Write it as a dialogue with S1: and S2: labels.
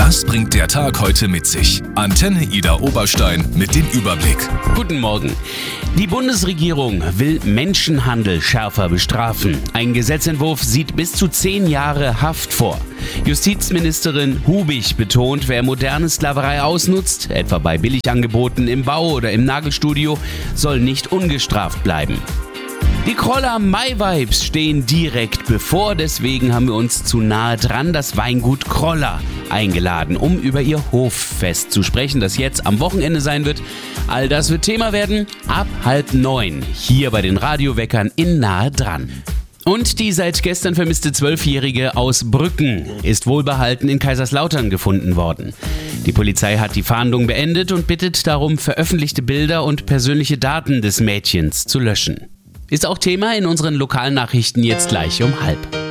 S1: Das bringt der Tag heute mit sich. Antenne Ida Oberstein mit dem Überblick.
S2: Guten Morgen. Die Bundesregierung will Menschenhandel schärfer bestrafen. Ein Gesetzentwurf sieht bis zu 10 Jahre Haft vor. Justizministerin Hubig betont, wer moderne Sklaverei ausnutzt, etwa bei Billigangeboten im Bau oder im Nagelstudio, soll nicht ungestraft bleiben. Die Kroller Mai Vibes stehen direkt bevor, deswegen haben wir uns zu nahe dran das Weingut Kroller eingeladen, um über ihr Hoffest zu sprechen, das jetzt am Wochenende sein wird. All das wird Thema werden ab 8:30 hier bei den Radioweckern in Nahe dran. Und die seit gestern vermisste 12-Jährige aus Brücken ist wohlbehalten in Kaiserslautern gefunden worden. Die Polizei hat die Fahndung beendet und bittet darum, veröffentlichte Bilder und persönliche Daten des Mädchens zu löschen. Ist auch Thema in unseren Lokalnachrichten jetzt gleich um 12:30.